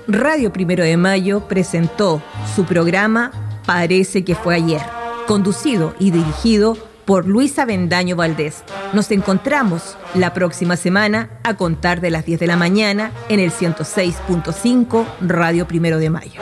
Radio Primero de Mayo presentó su programa Parece que fue ayer, conducido y dirigido por Luisa Bendaño Valdés. Nos encontramos la próxima semana a contar de las 10 de la mañana en el 106.5 Radio Primero de Mayo.